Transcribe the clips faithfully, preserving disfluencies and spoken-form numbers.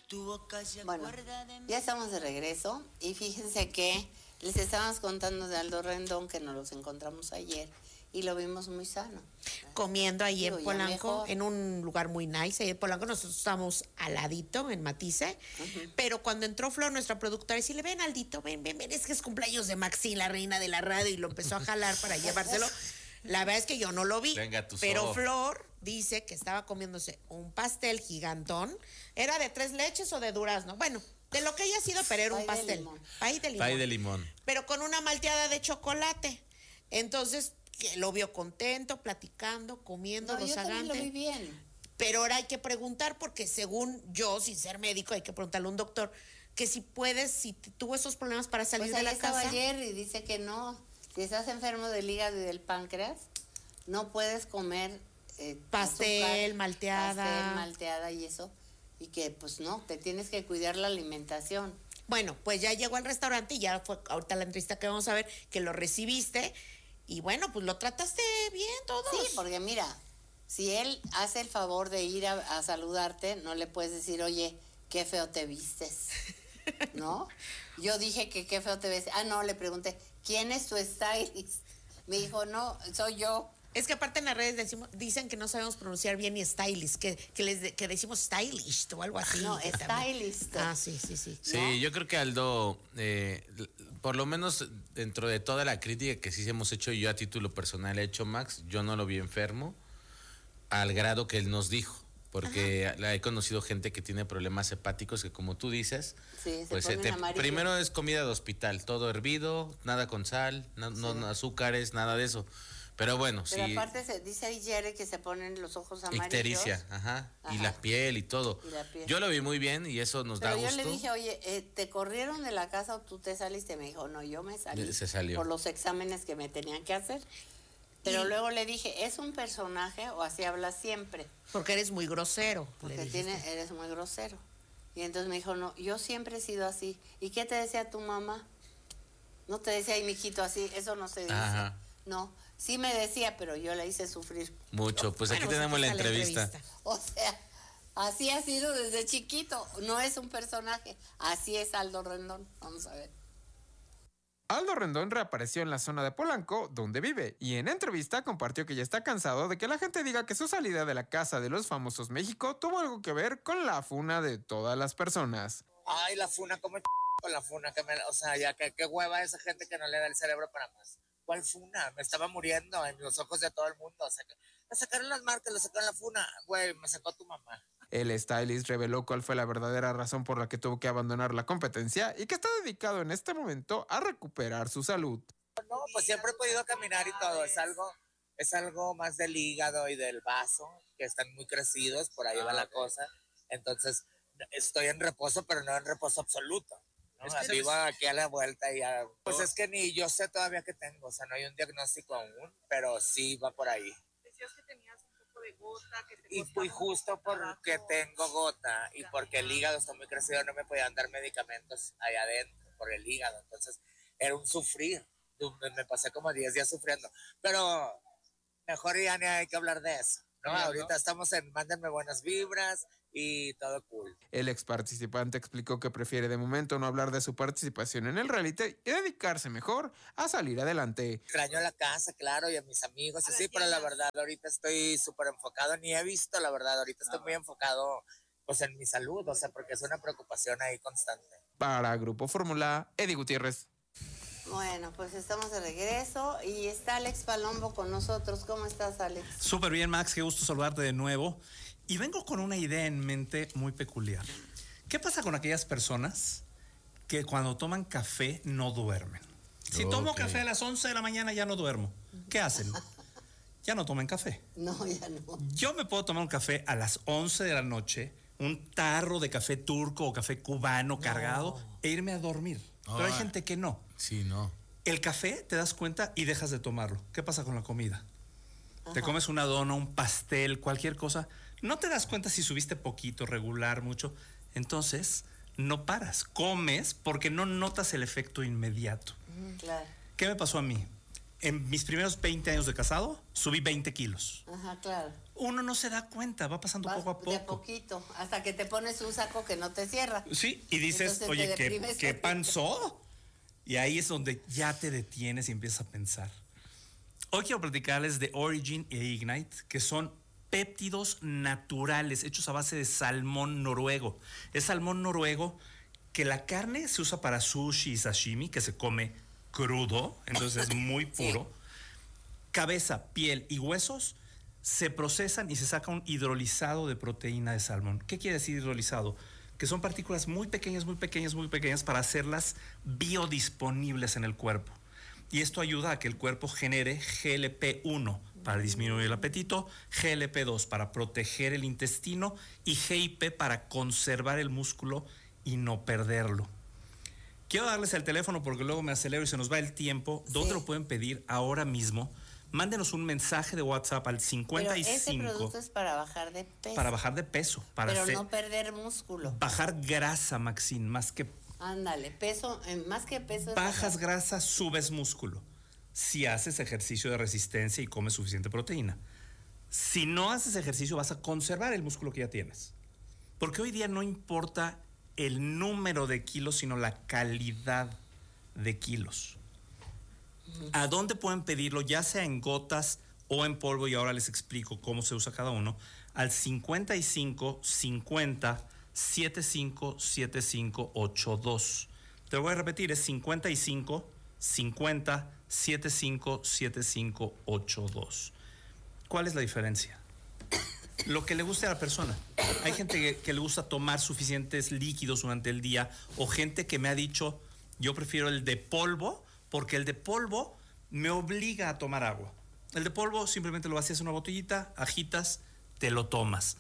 Bueno, ya estamos de regreso y fíjense que les estábamos contando de Aldo Rendón, que nos los encontramos ayer y lo vimos muy sano. Comiendo ahí Digo, en ya Polanco, mejor. en un lugar muy nice. Ahí en Polanco nosotros estamos al ladito, en Matisse. Ujú. Pero cuando entró Flor, nuestra productora, y si le ven, Aldito, ven, ven, ven, es que es cumpleaños de Maxi, la reina de la radio, y lo empezó a jalar para llevárselo. La verdad es que yo no lo vi. Venga, tu pero zoo. Flor dice que estaba comiéndose un pastel gigantón. ¿Era de tres leches o de durazno? Bueno, de lo que haya sido, pero era un Pay de pastel. limón. Pay de limón. Pay de limón. Pero con una malteada de chocolate. Entonces, que lo vio contento, platicando, comiendo, No, yo también rozagante. lo vi bien. Pero ahora hay que preguntar, porque según yo, sin ser médico, hay que preguntarle a un doctor que si puedes, si t- tuvo esos problemas para salir Pues de ahí la estaba casa. ayer y dice que no. Si estás enfermo del hígado y del páncreas, no puedes comer eh, Pastel, azúcar, malteada. pastel, malteada y eso. Y que pues no, te tienes que cuidar la alimentación. Bueno, pues ya llegó al restaurante y ya fue ahorita la entrevista que vamos a ver, que lo recibiste. Y bueno, pues lo trataste bien todos. Sí, porque mira, si él hace el favor de ir a, a saludarte, no le puedes decir, oye, qué feo te vistes, ¿no? Yo dije que qué feo te ves. Ah, no, le pregunté, ¿quién es tu stylist? Me dijo, no, soy yo. Es que aparte en las redes decimos, dicen que no sabemos pronunciar bien ni stylist, que, que les de- que decimos stylish o algo así. No, que también- stylist. Ah, sí, sí, sí. Sí, ¿no? yo creo que Aldo, eh, l- por lo menos dentro de toda la crítica que sí hemos hecho, yo a título personal he hecho, Max, yo no lo vi enfermo al grado que él nos dijo. Porque la he conocido gente que tiene problemas hepáticos que, como tú dices, Sí, se pues ponen te- amarillos. primero es comida de hospital, todo hervido, nada con sal, no, no- Sí. no azúcares, nada de eso. Pero bueno, Pero sí. aparte se dice ahí Jerry que se ponen los ojos amarillos. Ictericia, ajá, y Ajá. la piel y todo. Y la piel. Yo lo vi muy bien y eso nos Pero da yo gusto. le dije, oye, eh, ¿te corrieron de la casa o tú te saliste? Me dijo, no, yo me salí. Se salió. Por los exámenes que me tenían que hacer. Pero Y- luego le dije, ¿es un personaje o así hablas siempre? Porque eres muy grosero. le Porque dijiste. tiene, eres muy grosero. Y entonces me dijo, no, yo siempre he sido así. ¿Y qué te decía tu mamá? No te decía, ay, mijito, así, eso no se dice. Ajá. No, sí me decía, pero yo la hice sufrir. Mucho. Pues aquí Bueno, pues tenemos la aquí está entrevista. O sea, así ha sido desde chiquito. No es un personaje. Así es Aldo Rendón. Vamos a ver. Aldo Rendón reapareció en la zona de Polanco, donde vive, y en entrevista compartió que ya está cansado de que la gente diga que su salida de la Casa de los Famosos México tuvo algo que ver con la funa de todas las personas. Ay, la funa, como con la funa, que me, o sea, ya que qué hueva esa gente que no le da el cerebro para más. ¿Cuál funa? Me estaba muriendo en los ojos de todo el mundo. O sea, que me sacaron las marcas, le sacaron la funa. Güey, me sacó tu mamá. El stylist reveló cuál fue la verdadera razón por la que tuvo que abandonar la competencia y que está dedicado en este momento a recuperar su salud. No, pues siempre he podido caminar y todo. Es algo, es algo más del hígado y del vaso, que están muy crecidos, por ahí va la cosa. Entonces, estoy en reposo, pero no en reposo absoluto. ¿no? Es que Vivo aquí a la vuelta y ya. Pues es que ni yo sé todavía qué tengo, o sea, no hay un diagnóstico aún, pero sí va por ahí. Decías que tenías un poco de gota, que te Y, costaba y justo un trabajo. porque tengo gota y porque el hígado está muy crecido, no me podían dar medicamentos allá adentro por el hígado. Entonces, era un sufrir. Me, me pasé como diez días sufriendo. Pero mejor ya ni hay que hablar de eso. ¿no? Bien, ¿no? Ahorita estamos en mándenme buenas vibras y todo cool. El ex participante explicó que prefiere de momento no hablar de su participación en el reality y dedicarse mejor a salir adelante. Extraño a la casa, claro, y a mis amigos, y sí, pero la verdad, ahorita estoy súper enfocado, ni he visto, la verdad, ahorita estoy muy enfocado pues en mi salud, o sea, porque es una preocupación ahí constante. Para Grupo Fórmula, Eddie Gutiérrez. Bueno, pues estamos de regreso y está Alex Palombo con nosotros. ¿Cómo estás, Alex? Súper bien, Max, qué gusto saludarte de nuevo. Y vengo con una idea en mente muy peculiar. ¿Qué pasa con aquellas personas que cuando toman café no duermen? Si Ok. tomo café a las once de la mañana ya no duermo. ¿Qué hacen? Ya no tomen café. No, ya no. Yo me puedo tomar un café a las once de la noche, un tarro de café turco o café cubano cargado e irme a dormir. Pero hay Ah. gente que no. Sí, no. El café te das cuenta y dejas de tomarlo. ¿Qué pasa con la comida? Te Ajá. comes una dona, un pastel, cualquier cosa. No te das cuenta si subiste poquito, regular, mucho. Entonces, no paras. Comes porque no notas el efecto inmediato. Claro. ¿Qué me pasó a mí? en mis primeros veinte años de casado, subí veinte kilos. Ajá, claro. Uno no se da cuenta, va pasando Vas poco a poco. de poquito, hasta que te pones un saco que no te cierra. Sí, y dices, Entonces te oye, ¿qué, deprimes. ¿qué panzó? Y ahí es donde ya te detienes y empiezas a pensar. Hoy quiero platicarles de Origin e Ignite, que son péptidos naturales hechos a base de salmón noruego. Es salmón noruego que la carne se usa para sushi y sashimi, que se come crudo, entonces es muy puro. Sí. Cabeza, piel y huesos se procesan y se saca un hidrolizado de proteína de salmón. ¿Qué quiere decir hidrolizado? Que son partículas muy pequeñas, muy pequeñas, muy pequeñas para hacerlas biodisponibles en el cuerpo. Y esto ayuda a que el cuerpo genere G L P uno para disminuir el apetito, G L P dos para proteger el intestino y G I P para conservar el músculo y no perderlo. Quiero darles el teléfono porque luego me acelero y se nos va el tiempo. ¿Dónde sí. lo pueden pedir ahora mismo? Mándenos un mensaje de WhatsApp al cincuenta y cinco. Pero ese producto es para bajar de peso. Para bajar de peso. Para pero hacer, no perder músculo. Bajar grasa, Maxine, más que... Ándale, peso, eh, más que peso. Bajas grasa, subes músculo. Si haces ejercicio de resistencia y comes suficiente proteína. Si no haces ejercicio, vas a conservar el músculo que ya tienes. Porque hoy día no importa el número de kilos, sino la calidad de kilos. ¿A dónde pueden pedirlo? Ya sea en gotas o en polvo, y ahora les explico cómo se usa cada uno. Al cincuenta y cinco cincuenta setenta y cinco setenta y cinco ochenta y dos. Te lo voy a repetir, es cincuenta y cinco cincuenta setenta y cinco setenta y cinco ochenta y dos. ¿Cuál es la diferencia? Lo que le guste a la persona. Hay gente que, que le gusta tomar suficientes líquidos durante el día, o gente que me ha dicho, yo prefiero el de polvo, porque el de polvo me obliga a tomar agua. El de polvo simplemente lo vacías en una botellita, agitas, te lo tomas.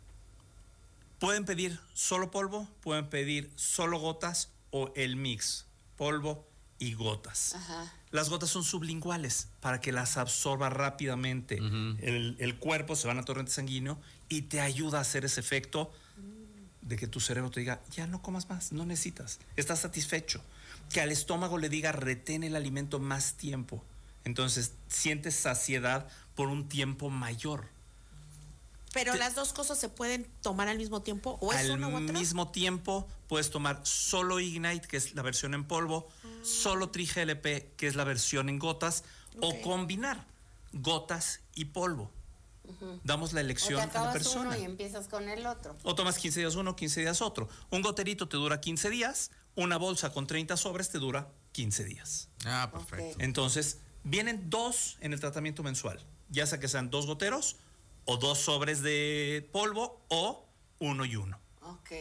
Pueden pedir solo polvo, pueden pedir solo gotas o el mix, polvo y gotas. Ajá. Las gotas son sublinguales para que las absorba rápidamente. Uh-huh. el, el cuerpo se va al torrente sanguíneo y te ayuda a hacer ese efecto de que tu cerebro te diga, ya no comas más, no necesitas, estás satisfecho. Que al estómago le diga, retén el alimento más tiempo. Entonces sientes saciedad por un tiempo mayor. Pero te, las dos cosas se pueden tomar al mismo tiempo, ¿o es una u otra? Al mismo tiempo puedes tomar solo Ignite, que es la versión en polvo, ah. solo Tri G L P, que es la versión en gotas, okay. o combinar gotas y polvo. Uh-huh. Damos la elección o te a la persona. Uno y empiezas con el otro. O tomas quince días uno, quince días otro. Un goterito te dura quince días, una bolsa con treinta sobres te dura quince días. Ah, perfecto. Okay. Entonces, vienen dos en el tratamiento mensual, ya sea que sean dos goteros, o dos sobres de polvo, o uno y uno. Ok.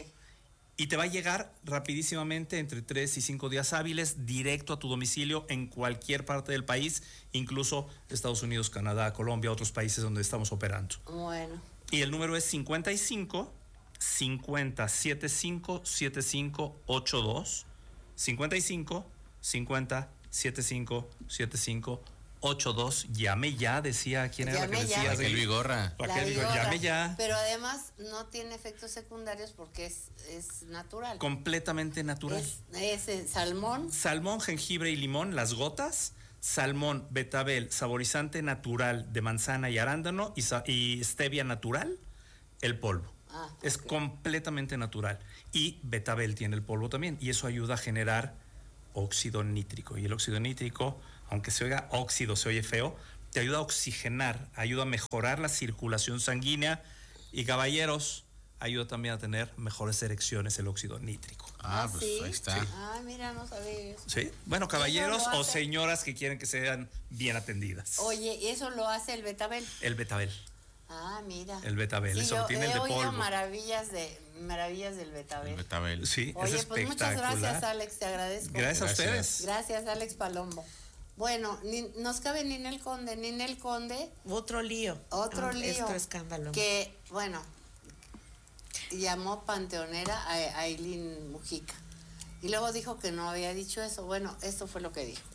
Y te va a llegar rapidísimamente, entre tres y cinco días hábiles, directo a tu domicilio en cualquier parte del país, incluso Estados Unidos, Canadá, Colombia, otros países donde estamos operando. Bueno. Y el número es cincuenta y cinco cincuenta setenta y cinco setenta y cinco ochenta y dos. cincuenta y cinco cincuenta setenta y cinco setenta y cinco ochenta y dos. Llame ya, decía. ¿Quién era la que decía? Raquel Vigorra. Raquel Vigorra, llame ya. Pero además no tiene efectos secundarios porque es, es natural. Completamente natural. Es, es salmón. Salmón, jengibre y limón, las gotas. Salmón, betabel, saborizante natural de manzana y arándano y, y stevia natural, el polvo. Ah, okay. Es completamente natural. Y betabel tiene el polvo también. Y eso ayuda a generar óxido nítrico. Y el óxido nítrico, aunque se oiga óxido, se oye feo, te ayuda a oxigenar, ayuda a mejorar la circulación sanguínea. Y caballeros, ayuda también a tener mejores erecciones el óxido nítrico. Ah, pues ¿sí? ahí está. Sí. Ah, mira, no sabía eso. Sí, bueno, caballeros o señoras que quieren que sean bien atendidas. Oye, ¿y eso lo hace el betabel? El betabel. Ah, mira. El betabel, sí, eso lo tiene el de polvo. He oído maravillas, de, maravillas del betabel. El betabel. Sí, oye, es pues muchas gracias, Alex, te agradezco. Gracias, gracias a ustedes. Gracias, Alex Palombo. Bueno, ni, nos cabe Ninel Conde, Ninel Conde. Otro lío. Otro ah, lío. Esto escándalo. Que, bueno, llamó panteonera a Aileen Mujica. Y luego dijo que no había dicho eso. Bueno, esto fue lo que dijo.